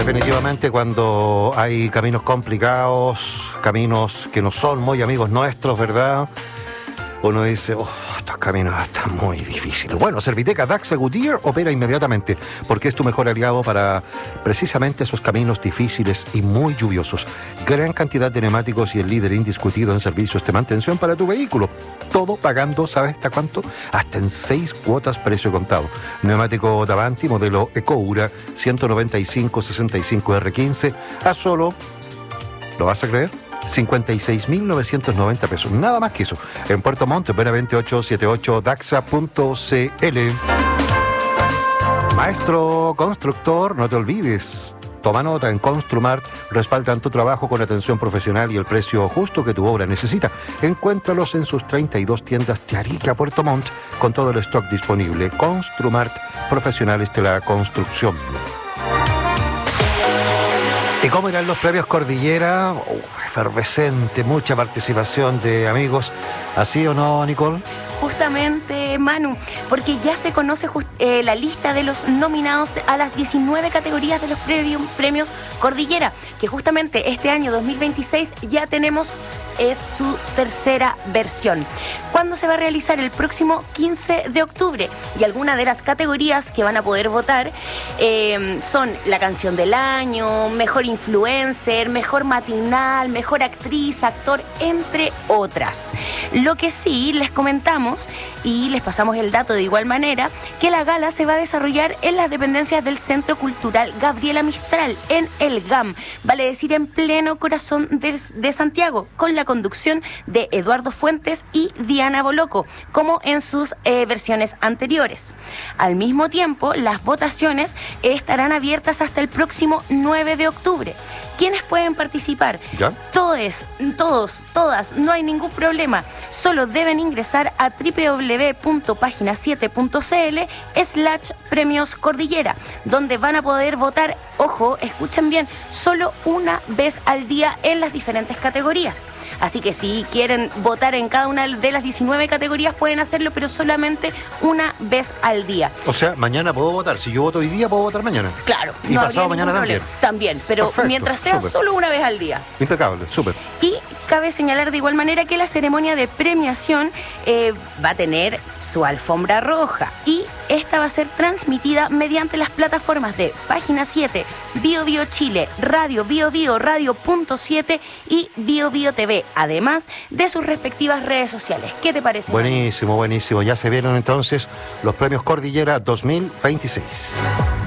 Definitivamente cuando hay caminos complicados, caminos que no son muy amigos nuestros, ¿verdad? Uno dice, estos caminos están muy difíciles. Bueno, Serviteca Daxa Goodyear opera inmediatamente porque es tu mejor aliado para precisamente esos caminos difíciles y muy lluviosos. Gran cantidad de neumáticos y el líder indiscutido en servicios de mantención para tu vehículo. Todo pagando, ¿sabes hasta cuánto? Hasta en 6 cuotas precio contado. Neumático Davanti modelo Ecoura 195-65R15 a solo, ¿lo vas a creer?, 56.990 pesos, nada más que eso. En Puerto Montt, Benavente 878, daxa.cl. Maestro constructor, no te olvides. Toma nota, en Construmart respaldan tu trabajo con atención profesional y el precio justo que tu obra necesita. Encuéntralos en sus 32 tiendas de Arica, Puerto Montt, con todo el stock disponible. Construmart, profesionales de la construcción. ¿Y cómo irán los premios Cordillera? Efervescente, mucha participación de amigos. ¿Así o no, Nicole? Justamente, Manu, porque ya se conoce la lista de los nominados a las 19 categorías de los premios Cordillera, que justamente este año 2026 ya tenemos, es su tercera versión. ¿Cuándo se va a realizar? El próximo 15 de octubre. Y algunas de las categorías que van a poder votar son la canción del año, mejor influencer, mejor matinal, mejor actriz, actor, entre otras. Lo que sí les comentamos y les pasamos el dato de igual manera, que la gala se va a desarrollar en las dependencias del Centro Cultural Gabriela Mistral, en el GAM, vale decir en pleno corazón de Santiago, con la conducción de Eduardo Fuentes y Diana Boloco, como en sus versiones anteriores. Al mismo tiempo, las votaciones estarán abiertas hasta el próximo 9 de octubre. ¿Quiénes pueden participar? ¿Ya? Todas, no hay ningún problema. Solo deben ingresar a www.pagina7.cl/premios Cordillera, donde van a poder votar, ojo, escuchen bien, solo una vez al día en las diferentes categorías. Así que si quieren votar en cada una de las 19 categorías pueden hacerlo, pero solamente una vez al día. O sea, mañana puedo votar. Si yo voto hoy día, puedo votar mañana. Claro. Y pasado mañana también. También, pero perfecto, mientras sea súper. solo una vez al día. Impecable, súper. Y cabe señalar de igual manera que la ceremonia de premiación va a tener su alfombra roja y esta va a ser transmitida mediante las plataformas de Página 7, Bio Bio Chile, Radio Bio Bio, Radio.7 y Bio Bio TV, además de sus respectivas redes sociales. ¿Qué te parece? Buenísimo, buenísimo. Ya se vieron entonces los premios Cordillera 2026.